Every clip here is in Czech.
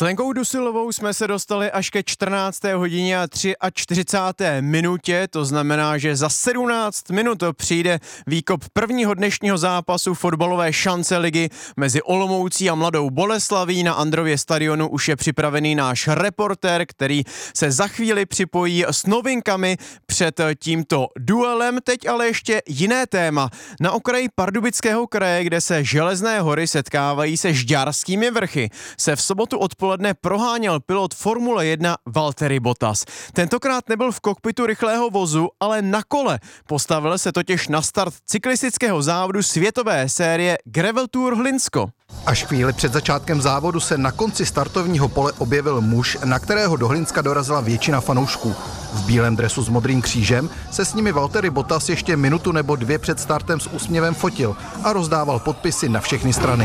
S Lenkou Dusilovou jsme se dostali až ke 14. hodině a 43. minutě, to znamená, že za 17 minut přijde výkop prvního dnešního zápasu fotbalové šance ligy mezi Olomoucí a Mladou Boleslaví. Na Andrově stadionu už je připravený náš reportér, který se za chvíli připojí s novinkami před tímto duelem. Teď ale ještě jiné téma. Na okraji Pardubického kraje, kde se Železné hory setkávají se Žďárskými vrchy, se v sobotu odpoledne proháněl pilot Formule 1 Valtteri Bottas. Tentokrát nebyl v kokpitu rychlého vozu, ale na kole. Postavil se totiž na start cyklistického závodu světové série Gravel Tour Hlinsko. Až chvíli před začátkem závodu se na konci startovního pole objevil muž, na kterého do Hlinska dorazila většina fanoušků. V bílém dresu s modrým křížem se s nimi Valtteri Bottas ještě minutu nebo dvě před startem s úsměvem fotil a rozdával podpisy na všechny strany.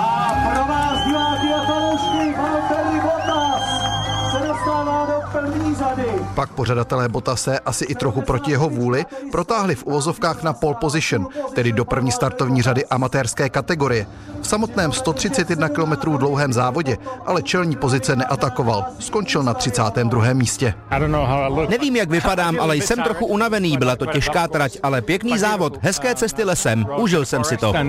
Pak pořadatelé Bottase, asi i trochu proti jeho vůli, protáhli v uvozovkách na pole position, tedy do první startovní řady amatérské kategorie. V samotném 131 km dlouhém závodě ale čelní pozice neatakoval. Skončil na 32. místě. Nevím, jak vypadám, ale jsem trochu unavený. Byla to těžká trať, ale pěkný závod, hezké cesty lesem. Užil jsem si to.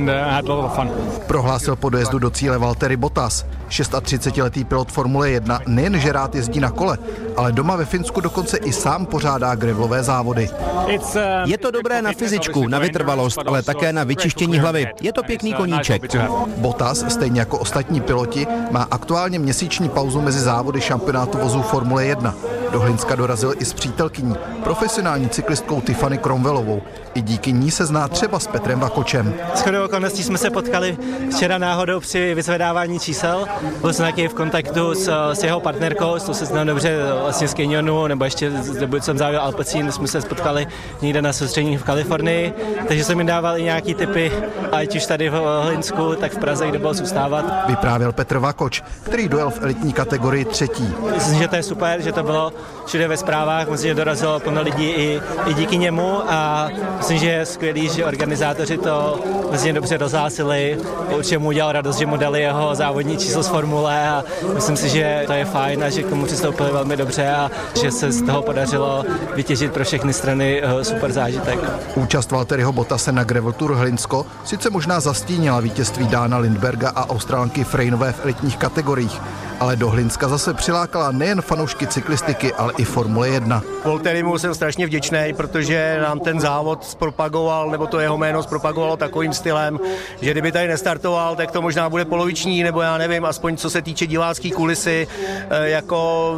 Prohlásil po dojezdu do cíle Valtteri Bottas. 36letý pilot Formule 1 nejenže rád jezdí na kole, ale doma ve Finsku dokonce i sám pořádá gravelové závody. Je to dobré na fyzičku, na vytrvalost, ale také na vyčištění hlavy. Je to pěkný koníček. Bottas, stejně jako ostatní piloti, má aktuálně měsíční pauzu mezi závody šampionátu vozů Formule 1. Do Hlinska dorazil i s přítelkyní, profesionální cyklistkou Tiffany Cromwellovou. I díky ní se zná třeba s Petrem Vakočem. Shodou okolností jsme se potkali včera náhodou při vyzvedávání čísel. Byl jsem taky v kontaktu s jeho partnerkou, s tou se znám dobře vlastně z Canyonu, nebo ještě jsem závěl Alpecin, jsme se spotkali někde na soustředění v Kalifornii, takže jsem mi dával i nějaký tipy, ať už tady v Hlinsku, tak v Praze, kde byl zůstávat. Vyprávěl Petr Vakoč, který dojel v elitní kategorii 3. Myslím, že to je super, že to bylo všude ve zprávách, myslím, že dorazilo plno lidí i díky němu a myslím, že je skvělý, že organizátoři to vlastně dobře rozhlásili. Určitě mu udělal radost, že mu dali jeho závodní číslo z formule a myslím si, že to je fajn a že k tomu přistoupili velmi dobře a že se z toho podařilo vytěžit pro všechny strany super zážitek. Účast Valtteriho Bottase na Gravel Tour Hlinsko sice možná zastínila vítězství Dána Lindberga a Australanky Frejnové v elitních kategoriích, ale do Hlinska zase přilákala nejen fanoušky cyklistiky, ale i Formule 1. Valtterimu jsem strašně vděčný, protože nám ten závod zpropagoval, nebo to jeho jméno zpropagovalo takovým stylem, že kdyby tady nestartoval, tak to možná bude poloviční, nebo já nevím, aspoň co se týče divácké kulisy, jako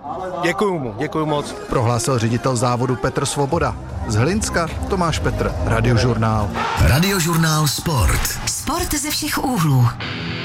děkuju moc. Prohlásil ředitel závodu Petr Svoboda. Z Hlinska Tomáš Petr, Radiožurnál. Radiožurnál Sport. Sport ze všech úhlů.